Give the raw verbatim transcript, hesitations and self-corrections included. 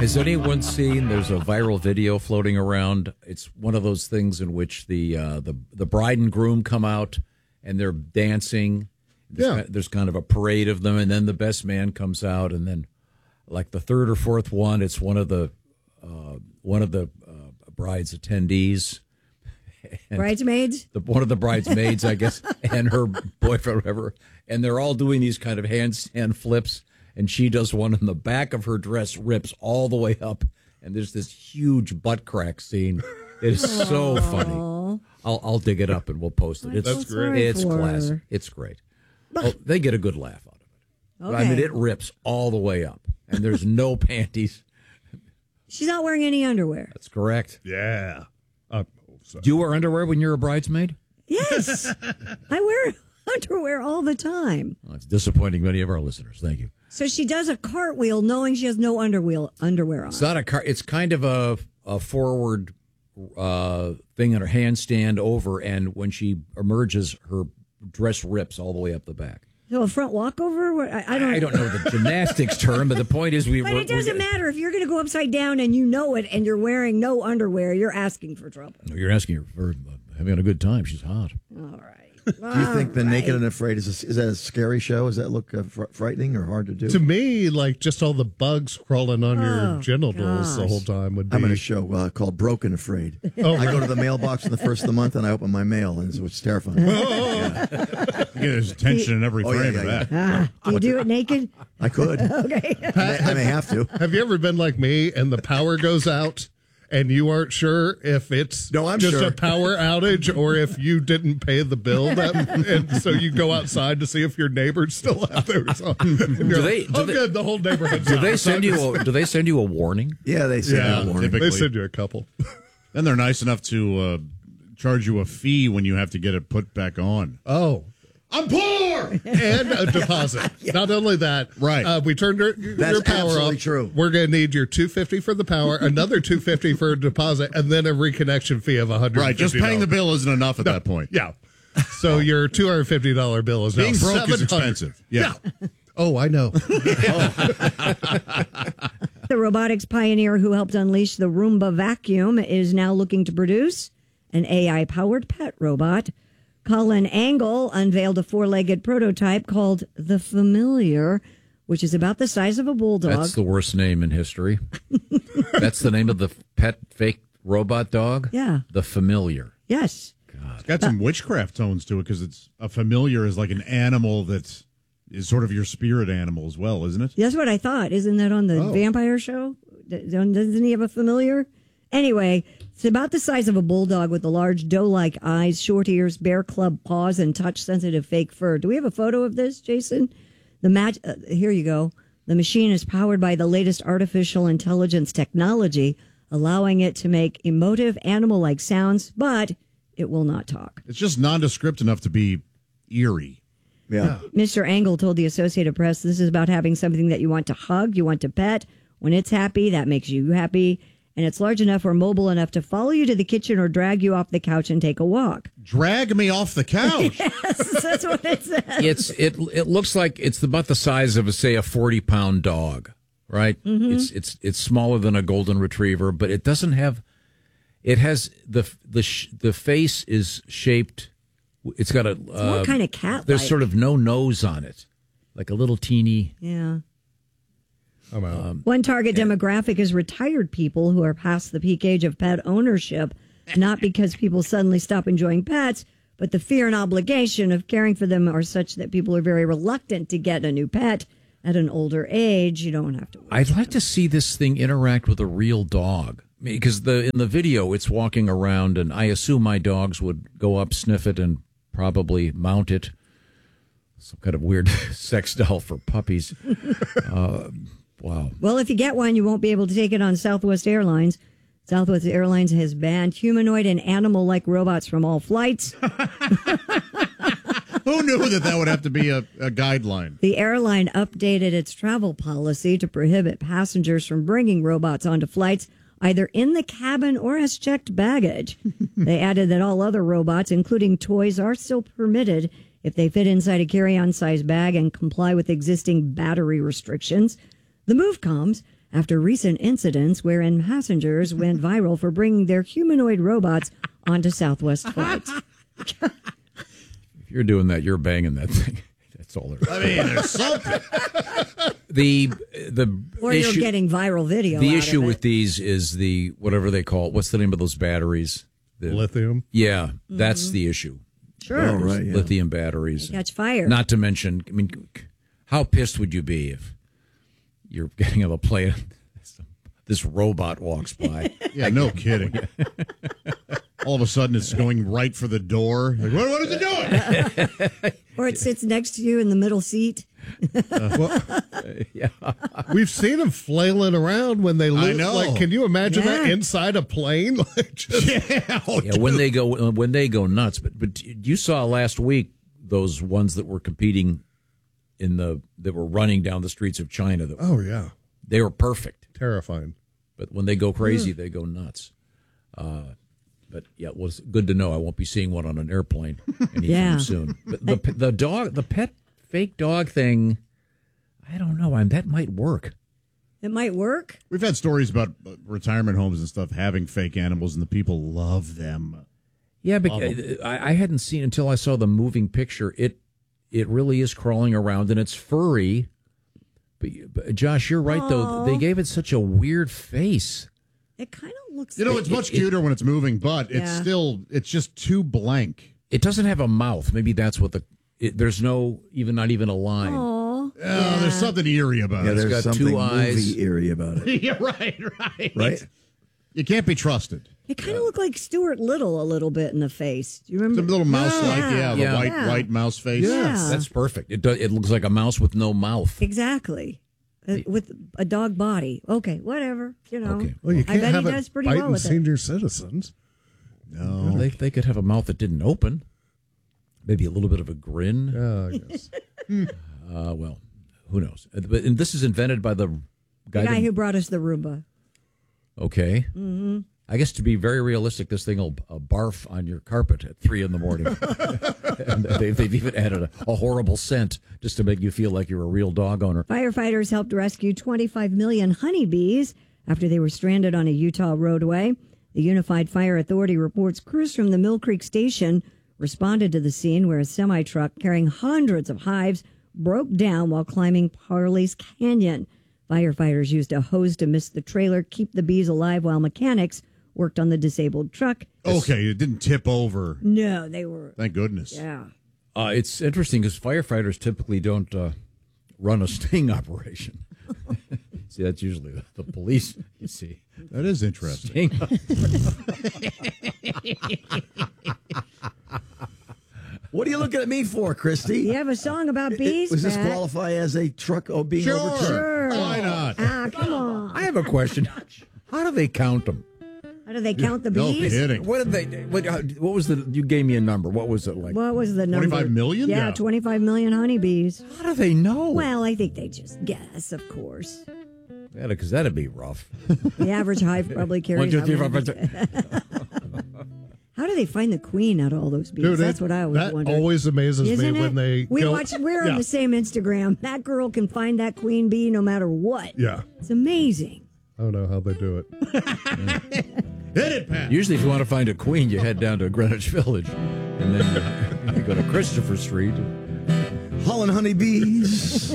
Has anyone seen? There's a viral video floating around. It's one of those things in which the uh, the the bride and groom come out and they're dancing. There's, Yeah. kind, there's kind of a parade of them, and then the best man comes out, and then like the third or fourth one, it's one of the uh, one of the uh, bride's attendees. And Bridesmaids? The, one of the bridesmaids, I guess, and her boyfriend, whatever. And they're all doing these kind of handstand flips. And she does one, and the back of her dress rips all the way up. And there's this huge butt crack scene. It is so funny. I'll, I'll dig it up and we'll post it. It's, That's great. It's classic. It's great. Oh, they get a good laugh out of it. Okay. But, I mean, it rips all the way up. And there's no panties. She's not wearing any underwear. That's correct. Yeah. Uh, Do you wear underwear when you're a bridesmaid? Yes. I wear underwear all the time. Well, it's disappointing many of our listeners. Thank you. So she does a cartwheel knowing she has no underwheel, underwear on. It's not a car. It's kind of a, a forward uh, thing on her handstand over, and when she emerges, her dress rips all the way up the back. So a front walkover? What- I, I don't I don't know the gymnastics term, but the point is we. But we're- it doesn't we're- matter. If you're going to go upside down and you know it and you're wearing no underwear, you're asking for trouble. No, you're asking her for uh, having a good time. She's hot. All right. Do you think The Naked and Afraid is a, is that a scary show? Does that look uh, fr- frightening or hard to do? To me, like just all the bugs crawling on Oh, your genitals the gosh. whole time would be. I'm in a show uh, called Broken Afraid. Oh, I go to the mailbox on the first of the month and I open my mail, and it's, it's terrifying. Yeah, there's tension in every Oh, yeah, frame yeah, of yeah. that. Ah, do you do it naked? I could. Okay. I may, I may have to. Have you ever been like me and the power goes out and you aren't sure if it's No, I'm just sure. a power outage or if you didn't pay the bill? That, and so you go outside to see if your neighbors still have theirs on. And you're Do like, they- do oh, they- good, the whole neighborhood's Do out. they So send I'm you? just- A, do they send you a warning? Yeah, they say Yeah, that warning. typically. they send you a couple. Then they're nice enough to uh, charge you a fee when you have to get it put back on. Oh. I'm poor! And a deposit. Not only that, Right. Uh, we turned your, your That's power absolutely off. true. We're going to need your two hundred fifty dollars for the power, another two hundred fifty dollars for a deposit, and then a reconnection fee of one hundred fifty dollars. Right, just paying the bill isn't enough at that point. Yeah. So your two hundred fifty dollars bill is Being now broke is seven hundred dollars. expensive. Yeah. Oh, I know. The robotics pioneer who helped unleash the Roomba vacuum is now looking to produce an A I-powered pet robot. Colin Angle unveiled a four-legged prototype called The Familiar, which is about the size of a bulldog. That's the worst name in history. That's the name of the pet fake robot dog? Yeah. The Familiar. Yes. It's got some witchcraft tones to it because it's a familiar is like an animal that is sort of your spirit animal as well, isn't it? That's what I thought. Isn't that on the Oh. vampire show? D- Doesn't he have a familiar? Anyway, it's about the size of a bulldog with the large doe-like eyes, short ears, bear club paws, and touch-sensitive fake fur. Do we have a photo of this, Jason? The mag- uh, Here you go. The machine is powered by the latest artificial intelligence technology, allowing it to make emotive animal-like sounds, but it will not talk. It's just nondescript enough to be eerie. Yeah. Mister Angle told the Associated Press, this is about having something that you want to hug, you want to pet. When it's happy, that makes you happy. And it's large enough or mobile enough to follow you to the kitchen or drag you off the couch and take a walk. Drag me off the couch. Yes, that's what it says. It's it it looks like it's about the size of, say, a forty pound dog, right? Mm-hmm. It's it's it's smaller than a golden retriever, but it doesn't have. It has the the sh- the face is shaped. It's got a It's more kind of cat. There's sort of no nose on it, like a little teeny. Yeah. I'm out. One target demographic is retired people who are past the peak age of pet ownership, not because people suddenly stop enjoying pets, but the fear and obligation of caring for them are such that people are very reluctant to get a new pet at an older age. You don't have to. I'd like to see this thing interact with a real dog. Because the in the video, it's walking around, and I assume my dogs would go up, sniff it, and probably mount it. Some kind of weird sex doll for puppies. Uh, wow. Well, if you get one, you won't be able to take it on Southwest Airlines. Southwest Airlines has banned humanoid and animal-like robots from all flights. Who knew that that would have to be a, a guideline? The airline updated its travel policy to prohibit passengers from bringing robots onto flights, either in the cabin or as checked baggage. They added that all other robots, including toys, are still permitted if they fit inside a carry-on size bag and comply with existing battery restrictions. The move comes after recent incidents wherein passengers went viral for bringing their humanoid robots onto Southwest flights. If you're doing that, you're banging that thing. That's all there is. I mean, there's something. The the Or issue, you're getting viral video. the out issue of it. with these is the whatever they call it. What's the name of those batteries? The, Lithium. Yeah, that's the issue. Sure. Oh, right, yeah. Lithium batteries. They catch fire. Not to mention, I mean, how pissed would you be if you're getting on a plane, this robot walks by? Yeah, no kidding. All of a sudden, it's going right for the door. Like, what, what is it doing? Or it sits next to you in the middle seat. Yeah. We've seen them flailing around when they I look. know. Like, can you imagine that Yeah. inside a plane? Like, just, Yeah, oh, Yeah, when they go when they go nuts. But but you saw last week those ones that were competing in the that were running down the streets of China. That, oh yeah, they were perfect. terrifying. But when they go crazy, they go nuts. Uh, but yeah, it was good to know I won't be seeing one on an airplane anytime Yeah. soon. But the the dog, the pet fake dog thing, I don't know. I that might work. It might work. We've had stories about uh, retirement homes and stuff having fake animals, and the people love them. Yeah, but I, I hadn't seen until I saw the moving picture. It it really is crawling around and it's furry. But, but Josh, you're right though. They gave it such a weird face. It kind of looks. You know, like it's much cuter when it's moving, but it's Yeah. still, it's just too blank. It doesn't have a mouth. Maybe that's what the. It, there's no even not even a line. Aw. Oh, there's something eerie about Yeah, it. there's got something two eyes. movie eerie about it, yeah, right, right. right? You can't be trusted. It kind of looked like Stuart Little a little bit in the face. Do you It's remember? a little mouse-like, Yeah. yeah, the Yeah. white Yeah. white mouse face. Yeah. That's perfect. It does. It looks like a mouse with no mouth. Exactly. Uh, with a dog body. Okay, whatever. You know. Okay. Well, you I can't bet have he it does pretty biting well with it. senior citizens. No. Well, they they could have a mouth that didn't open. Maybe a little bit of a grin. Oh, yes. Uh, well, who knows? Uh, But and this is invented by the guy. The guy that- who brought us the Roomba. okay. Mm-hmm. I guess to be very realistic, this thing will uh, barf on your carpet at three in the morning. And they, they've even added a, a horrible scent just to make you feel like you're a real dog owner. Firefighters helped rescue twenty-five million honeybees after they were stranded on a Utah roadway. The Unified Fire Authority reports crews from the Mill Creek Station responded to the scene where a semi-truck carrying hundreds of hives broke down while climbing Parley's Canyon. Firefighters used a hose to mist the trailer, keep the bees alive, while mechanics worked on the disabled truck. Okay, it didn't tip over. No, they were, Thank goodness. yeah. Uh, it's interesting because firefighters typically don't uh, run a sting operation. See, that's usually the, the police, you see. That is interesting. Sting. What are you looking at me for, Christy? You have a song about bees, Was this Pat? qualify as a truck oh, being Sure. overturned? Sure. Why not? Ah, come on. I have a question. How do they count them? How do they count the No bees? kidding. What did they? What, how- what was the? You gave me a number. What was it like? What was the number? twenty-five million? Yeah, Yeah. twenty-five million honeybees. How do they know? Well, I think they just guess, of course. Yeah, because that'd be rough. The average hive probably One, carries. two, how three, many- four, five, six. How do they find the queen out of all those bees? Dude, That's it- what I always that wonder. always amazes Isn't me it? when they we go- watch. We're Yeah. on the same Instagram. That girl can find that queen bee no matter what. Yeah, It's amazing. I don't know how they do it. Hit it, Pat. Usually, if you want to find a queen, you head down to Greenwich Village, and then uh, you go to Christopher Street. Holland honeybees.